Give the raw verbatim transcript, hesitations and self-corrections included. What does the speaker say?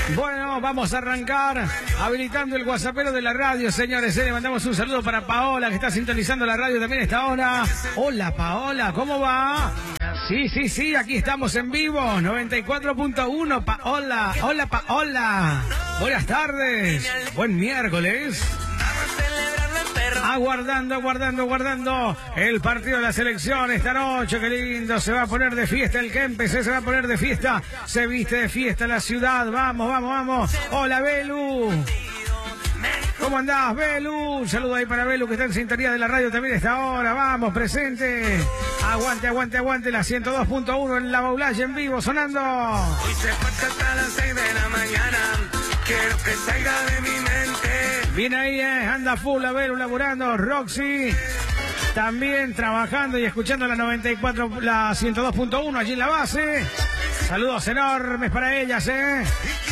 Bueno, vamos a arrancar habilitando el WhatsAppero de la radio, señores. Le mandamos un saludo para Paola, que está sintonizando la radio también a esta hora. Hola, Paola, ¿cómo va? Sí, sí, sí, aquí estamos en vivo, noventa y cuatro punto uno, Paola. Hola, Paola. Buenas tardes. Buen miércoles. Aguardando, aguardando, aguardando el partido de la selección esta noche. Qué lindo, se va a poner de fiesta el Kempes, se va a poner de fiesta, se viste de fiesta la ciudad. Vamos, vamos, vamos. Hola, Belu. ¿Cómo andás, Belu? Un saludo ahí para Belu, que está en sintonía de la radio también a esta hora. Vamos, presente. Aguante, aguante, aguante. La ciento dos punto uno en la Baulaye en vivo, sonando. Hoy se pasa hasta las seis de la mañana. Quiero que salga de mi mente. Viene ahí, eh. Anda full, a Belu laburando. Roxy también trabajando y escuchando la noventa y cuatro, la ciento dos punto uno allí en la base. Saludos enormes para ellas, eh.